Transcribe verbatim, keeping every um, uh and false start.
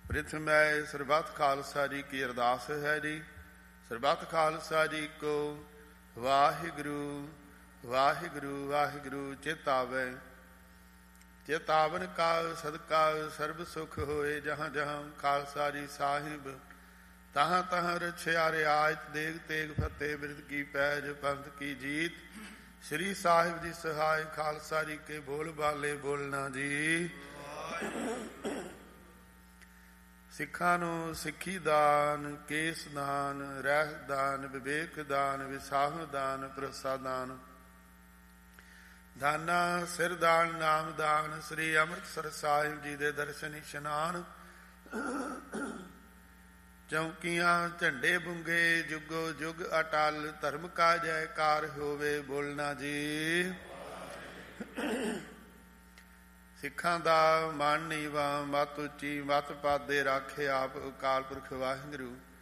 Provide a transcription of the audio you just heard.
ਪ੍ਰਿਥਮੈ ਸਰਬੱਤ ਖਾਲਸਾ ਜੀ ਕੀ ਅਰਦਾਸ ਹੈ ਜੀ। ਸਰਬੱਤ ਖਾਲਸਾ ਜੀ ਕੋ ਵਾਹਿਗੁਰੂ ਵਾਹਿਗੁਰੂ ਵਾਹਿਗੁਰੂ ਚਿਤ ਆਵੈ। ਚਿਤ ਆਵਨ ਕਾਲ ਸਦਕਾ ਸਰਬ ਸੁਖ ਹੋਏ। ਜਹਾਂ ਜਹਾਂ ਖਾਲਸਾ ਜੀ ਸਾਹਿਬ ਤਹਾਂ ਤਹਾਂ ਰਛਿਆ ਰਿਆਇਤ। ਦੇਗ ਤੇਗ ਫਤਿਹ ਬਿਰਦ ਕੀ ਪੈਜ ਪੰਥ ਕੀ ਜੀਤ। ਸ੍ਰੀ ਸਾਹਿਬ ਜੀ ਸਹਾਇ ਖਾਲਸਾ ਜੀ ਕੇ ਬੋਲ ਬਾਲੇ ਬੋਲਣਾ ਜੀ। ਸਿੱਖਾਂ ਨੂੰ ਸਿੱਖੀ ਦਾਨ, ਕੇਸ ਦਾਨ, ਰਹਿ ਦਾਨ, ਵਿਵੇਕ ਦਾਨ, ਵਿਸਾਹ ਦਾਨ, ਪ੍ਰਸਾ ਦਾਨ, ਦਾਨਾ ਸਿਰ ਦਾਨ, ਨਾਮ ਦਾਨ। ਸ੍ਰੀ ਅੰਮ੍ਰਿਤਸਰ ਸਾਹਿਬ ਜੀ ਦੇ ਦਰਸ਼ਨ ਇਸ਼ਨਾਨ। ਚੌਂਕੀਆਂ ਝੰਡੇ ਬੁੰਗੇ ਜੁਗੋ ਜੁਗ ਅਟਲ। ਧਰਮ ਕਾ ਜੈਕਾਰ ਹੋਵੇ ਬੋਲਣਾ ਜੀ। ਸਿੱਖਾਂ ਦਾ ਮਨ ਨੀਵਾਂ, ਮਤ ਉੱਚੀ, ਮਤ ਪਾਦੇ ਰਾਖੇ ਆਪ ਅਕਾਲ ਪੁਰਖ ਵਾਹਿਗੁਰੂ।